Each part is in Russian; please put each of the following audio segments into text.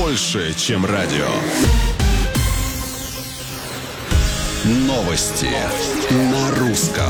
больше, чем радио. Новости на русском.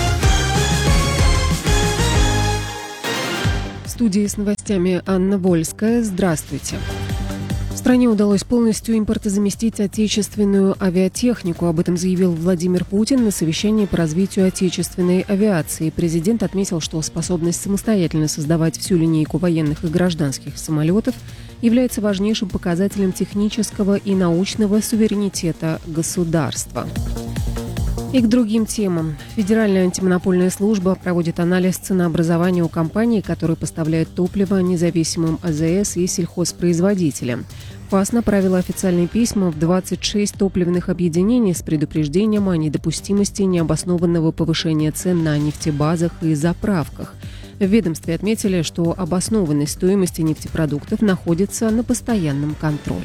В студии с новостями Анна Вольская. Здравствуйте. В стране удалось полностью импортозаместить отечественную авиатехнику. Об этом заявил Владимир Путин на совещании по развитию отечественной авиации. Президент отметил, что способность самостоятельно создавать всю линейку военных и гражданских самолетов является важнейшим показателем технического и научного суверенитета государства. И к другим темам. Федеральная антимонопольная служба проводит анализ ценообразования у компаний, которые поставляют топливо независимым АЗС и сельхозпроизводителям. ФАС направила официальные письма в 26 топливных объединений с предупреждением о недопустимости необоснованного повышения цен на нефтебазах и заправках. В ведомстве отметили, что обоснованность стоимости нефтепродуктов находится на постоянном контроле.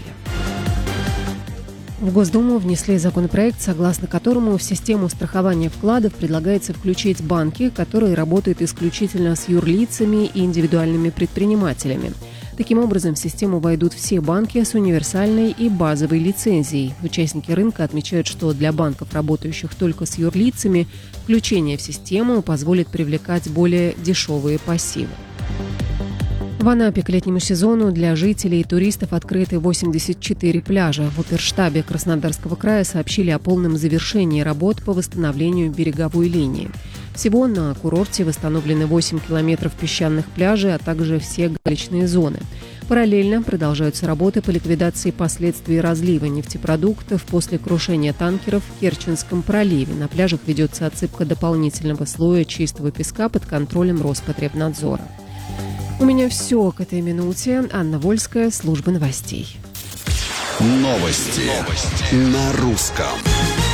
В Госдуму внесли законопроект, согласно которому в систему страхования вкладов предлагается включить банки, которые работают исключительно с юрлицами и индивидуальными предпринимателями. Таким образом, в систему войдут все банки с универсальной и базовой лицензией. Участники рынка отмечают, что для банков, работающих только с юрлицами, включение в систему позволит привлекать более дешевые пассивы. В Анапе к летнему сезону для жителей и туристов открыты 84 пляжа. В Утерштабе Краснодарского края сообщили о полном завершении работ по восстановлению береговой линии. Всего на курорте восстановлены 8 километров песчаных пляжей, а также все галечные зоны. Параллельно продолжаются работы по ликвидации последствий разлива нефтепродуктов после крушения танкеров в Керченском проливе. На пляжах ведется отсыпка дополнительного слоя чистого песка под контролем Роспотребнадзора. У меня все к этой минуте. Анна Вольская, служба новостей. Новости на русском.